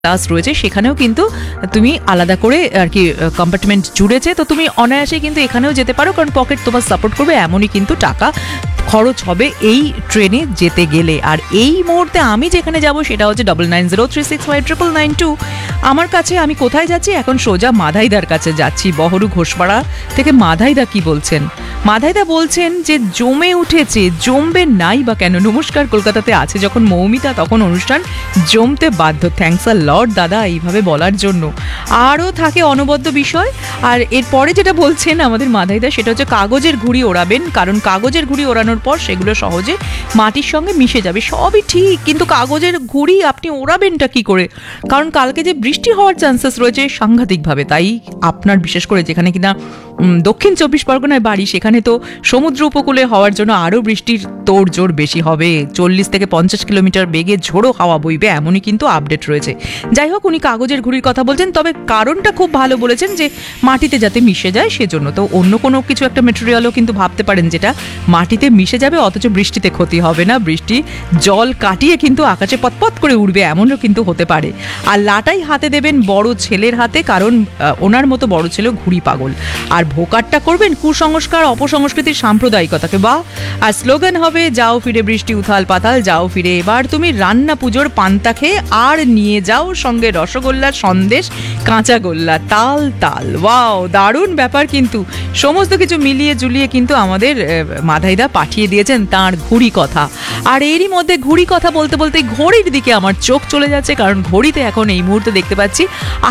Class রয়েছে, সেখানেও কিন্তু তুমি আলাদা করে আর কি কম্পার্টমেন্ট জুড়েছে, তো তুমি অনায়াসে কিন্তু এখানেও যেতে পারো, কারণ পকেট তোমার সাপোর্ট করবে, এমনই কিন্তু টাকা খরচ হবে এই ট্রেনে যেতে গেলে। আর এই মুহূর্তে আমি যেখানে যাব সেটা হচ্ছে 9903659992। আমার কাছে, আমি কোথায় যাচ্ছি এখন? সোজা মাধাইদার কাছে যাচ্ছি, বহরু ঘোষপাড়া থেকে। মাধাইদা কি বলছেন? মাধাইদা বলছেন যে জমে উঠেছে, জমবে নাই বা কেন? নমস্কার, কলকাতাতে আছে যখন মৌমিতা তখন অনুষ্ঠান জমতে বাধ্য। থ্যাঙ্কস আ লর্ড দাদা এইভাবে বলার জন্য। আরও থাকে অনবদ্য বিষয়। আর এরপরে যেটা বলছেন আমাদের মাধাইদা সেটা হচ্ছে কাগজের ঘুড়ি ওড়াবেন, কারণ কাগজের ঘুড়ি ওড়ানোর পর সেগুলো সহজে মাটির সঙ্গে মিশে যাবে। সবই ঠিক, কিন্তু কাগজের ঘুড়ি আপনি ওড়াবেনটা কি করে? কারণ কালকে যে বৃষ্টি হওয়ার চান্সেস রয়েছে সাংঘাতিকভাবে। তাই আপনার বিশেষ করে যেখানে কিনা দক্ষিণ 24 পরগনায় বাড়ি, সেখানে তো সমুদ্র উপকূলে হওয়ার জন্য আরও বৃষ্টির তোড়জোড় বেশি হবে। 40 থেকে 50 কিলোমিটার বেগে ঝোড়ো হাওয়া বইবে, এমনই কিন্তু আপডেট রয়েছে। যাই হোক, উনি কাগজের ঘুড়ির কথা বলছেন, তবে কারণটা খুব ভালো বলেছেন যে মাটিতে যাতে মিশে যায় সেজন্য। তো অন্য কোনো কিছু একটা মেটেরিয়ালও কিন্তু ভাবতে পারেন যেটা মাটিতে মিশে যাবে অথচ বৃষ্টিতে ক্ষতি হবে না, বৃষ্টি জল কাটিয়ে কিন্তু আকাশে পতপত করে উড়বে, এমনও কিন্তু হতে পারে। আর লাটাই হাতে দেবেন বড় ছেলের হাতে, কারণ ওনার মতো বড় ছেলেও ঘুড়ি পাগল। আর ভোকারটা করবেন কুসংস্কার, অপসংস্কৃতির সাম্প্রদায়িকতাকে। বা আর স্লোগান হবে যাও ফিরে বৃষ্টি উথাল পাতাল, যাও ফিরে এবার তুমি রান্না পুজোর পান্তা খেয়ে, আর নিয়ে যাও সঙ্গে রসগোল্লা, সন্দেশ, কাঁচা গোল্লা, তাল তাল। ওয়াও, দারুণ ব্যাপার কিন্তু। সমস্ত কিছু মিলিয়ে জুলিয়ে কিন্তু আমাদের মাধাইদা পাঠিয়ে দিয়েছেন তার ঘুড়ি কথা। আর এরই মধ্যে ঘুড়ি কথা বলতে বলতে ঘড়ির দিকে আমার চোখ চলে যাচ্ছে, কারণ ঘড়িতে এখন এই মুহূর্তে দেখতে পাচ্ছি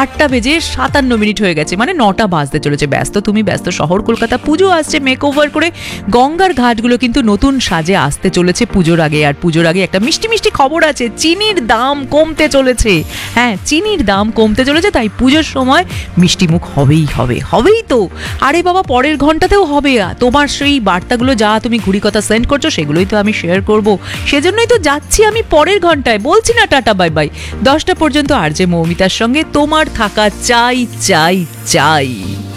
8:57 হয়ে গেছে, মানে 9টা বাজতে চলেছে। ব্যস্ত তুমি ব্যস্ত শহর কলকাতা, পুজো আসছে, মেক ওভার করে গঙ্গার ঘাটগুলো কিন্তু নতুন সাজে আসতে চলেছে পুজোর আগে। আর পুজোর আগে একটা মিষ্টি মিষ্টি খবর আছে, চিনির দাম কমতে চলেছে। হ্যাঁ, চিনির দাম কমতে চলেছে, তাই পুজোর সময় মিষ্টি মুখ হবেই হবে, হবেই তো। আরে বাবা, পরের ঘন্টাতেও হবে। তোমার সেই বার্তাগুলো যা তুমি ঘুড়ি কথা সেন্ড করছো সেগুলোই তো আমি শেয়ার করব, সেজন্যই তো যাচ্ছি আমি পরের ঘন্টায়। বলছি না টাটা বাই বাই, 10টা পর্যন্ত আর যে মৌমিতার সঙ্গে তোমার থাকা চাই চাই চাই।